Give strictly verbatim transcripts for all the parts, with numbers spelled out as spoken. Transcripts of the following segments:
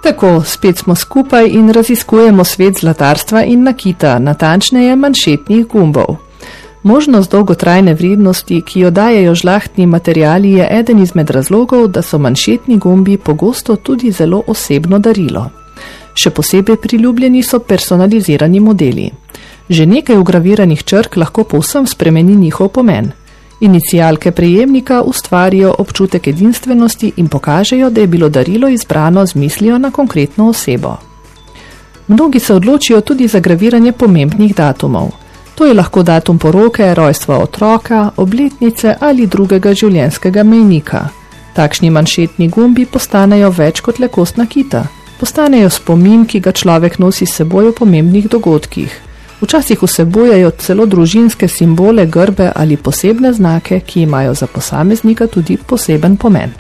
Tako, spet smo skupaj in raziskujemo svet zlatarstva in nakita, natančneje manšetnih gumbov. Možnost dolgotrajne vrednosti, ki jo dajejo žlahtni materiali, je eden izmed razlogov, da so manšetni gumbi pogosto tudi zelo osebno darilo. Še posebej priljubljeni so personalizirani modeli. Že nekaj vgraviranih črk lahko povsem spremeni njihov pomen. Inicialke prejemnika ustvarijo občutek edinstvenosti in pokažejo, da je bilo darilo izbrano z mislijo na konkretno osebo. Mnogi se odločijo tudi za graviranje pomembnih datumov. To je lahko datum poroke, rojstva otroka, obletnice ali drugega življenjskega mejnika. Takšni manšetni gumbi postanejo več kot le kost nakita. Postanejo spomin, ki ga človek nosi s seboj v pomembnih dogodkih. Včasih vsebujejo celo družinske simbole, grbe ali posebne znake, ki imajo za posameznika tudi poseben pomen.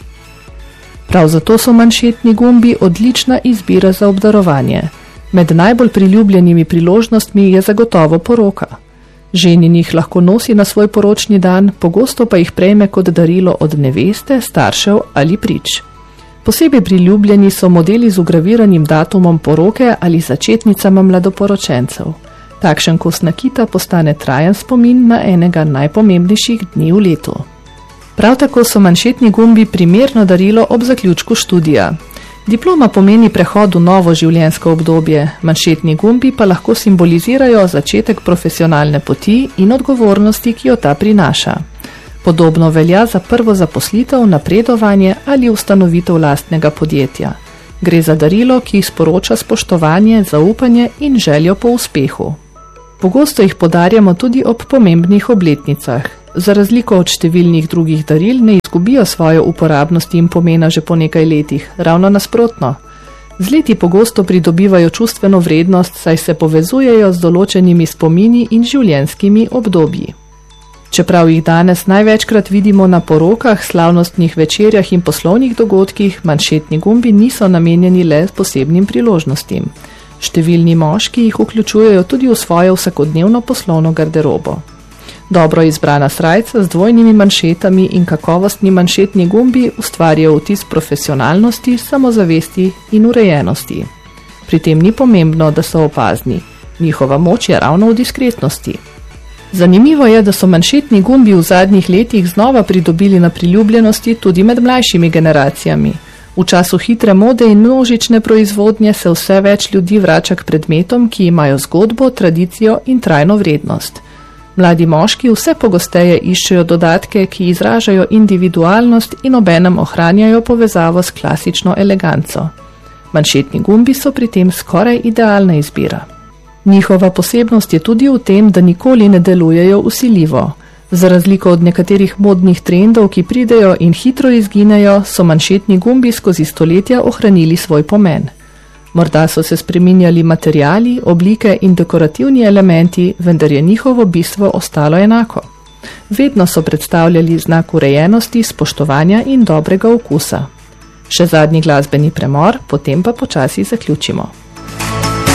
Prav zato so manšetni gumbi odlična izbira za obdarovanje. Med najbolj priljubljenimi priložnostmi je zagotovo poroka. Ženin jih lahko nosi na svoj poročni dan, pogosto pa jih prejme kot darilo od neveste, staršev ali prič. Posebej priljubljeni so modeli z vgraviranim datumom poroke ali začetnicama mladoporočencev. Takšen kos nakita postane trajen spomin na enega najpomembnejših dni v letu. Prav tako so manšetni gumbi primerno darilo ob zaključku študija. Diploma pomeni prehod v novo življenjsko obdobje, manšetni gumbi pa lahko simbolizirajo začetek profesionalne poti in odgovornosti, ki jo ta prinaša. Podobno velja za prvo zaposlitev, napredovanje ali ustanovitev lastnega podjetja. Gre za darilo, ki sporoča spoštovanje, zaupanje in željo po uspehu. Pogosto jih podarjamo tudi ob pomembnih obletnicah. Za razliko od številnih drugih daril ne izgubijo svojo uporabnosti in pomena že po nekaj letih, ravno nasprotno. Z leti pogosto pridobivajo čustveno vrednost, saj se povezujejo z določenimi spomini in življenjskimi obdobji. Čeprav jih danes največkrat vidimo na porokah, slavnostnih večerjah in poslovnih dogodkih, manšetni gumbi niso namenjeni le posebnim priložnostim. Številni moški jih vključujejo tudi v svojo vsakodnevno poslovno garderobo. Dobro izbrana srajca z dvojnimi manšetami in kakovostni manšetni gumbi ustvarjajo vtis profesionalnosti, samozavesti in urejenosti. Pri tem ni pomembno, da so opazni. Njihova moč je ravno v diskretnosti. Zanimivo je, da so manšetni gumbi v zadnjih letih znova pridobili na priljubljenosti tudi med mlajšimi generacijami. V času hitre mode in množične proizvodnje se vse več ljudi vrača k predmetom, ki imajo zgodbo, tradicijo in trajno vrednost. Mladi moški vse pogosteje iščejo dodatke, ki izražajo individualnost in obenem ohranjajo povezavo s klasično eleganco. Manšetni gumbi so pri tem skoraj idealna izbira. Njihova posebnost je tudi v tem, da nikoli ne delujejo vsiljivo. Za razliko od nekaterih modnih trendov, ki pridejo in hitro izginejo, so manšetni gumbi skozi stoletja ohranili svoj pomen. Morda so se spreminjali materiali, oblike in dekorativni elementi, vendar je njihovo bistvo ostalo enako. Vedno so predstavljali znak urejenosti, spoštovanja in dobrega okusa. Še zadnji glasbeni premor, potem pa počasi zaključimo.